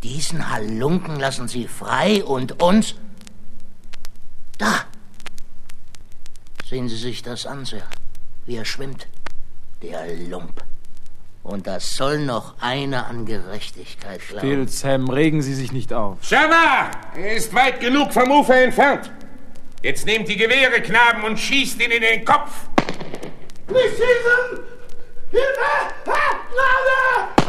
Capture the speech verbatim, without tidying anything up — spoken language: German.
Diesen Halunken lassen Sie frei und uns... Da! Sehen Sie sich das an, Sir, wie er schwimmt. Der Lump. Und das soll noch einer an Gerechtigkeit glauben. Still, Sam, regen Sie sich nicht auf. Sherma! Er ist weit genug vom Ufer entfernt. Jetzt nehmt die Gewehre, Knaben, und schießt ihn in den Kopf. Nicht schießen! Hilfe! Ah, Gnade!